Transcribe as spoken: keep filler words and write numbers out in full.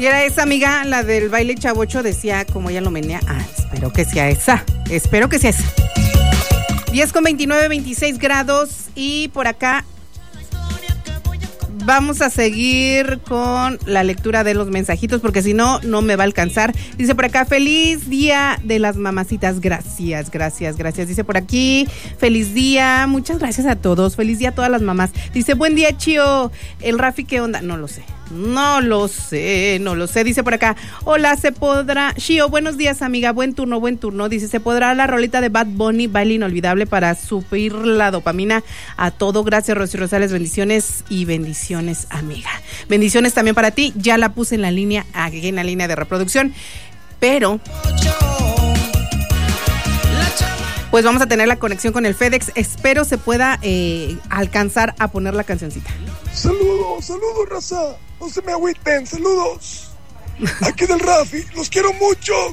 Si era esa, amiga, la del baile chavocho, decía como ella lo menea. Ah, espero que sea esa. Espero que sea esa. diez con veintinueve, veintiséis grados. Y por acá vamos a seguir con la lectura de los mensajitos, porque si no, no me va a alcanzar. Dice por acá, feliz día de las mamacitas. Gracias, gracias, gracias. Dice por aquí, feliz día. Muchas gracias a todos. Feliz día a todas las mamás. Dice, buen día, Chío. El Rafi, ¿qué onda? No lo sé. No lo sé, no lo sé. Dice por acá, hola, ¿se podrá? Chío, buenos días, amiga. Buen turno, buen turno. Dice, ¿se podrá la rolita de Bad Bunny, baile inolvidable para subir la dopamina a todo? Gracias, Rosy Rosales. Bendiciones y bendiciones, amiga. Bendiciones también para ti. Ya la puse en la línea, aquí en la línea de reproducción. Pero pues vamos a tener la conexión con el FedEx. Espero se pueda eh, alcanzar a poner la cancioncita. Saludos, saludos, raza. No se me agüiten, saludos. Aquí del Rafi, los quiero mucho.